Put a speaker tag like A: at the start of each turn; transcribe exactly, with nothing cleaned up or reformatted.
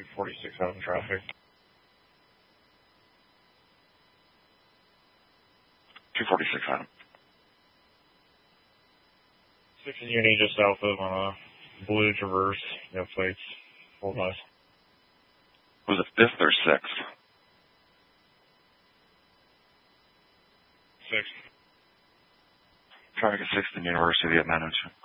A: two forty-six out in traffic.
B: two forty-six out.
A: six is Uni just south of on a blue Traverse. No plates. Full nice.
B: Was it fifth or sixth?
A: Sixth.
B: Traffic at sixth and University at nine oh two.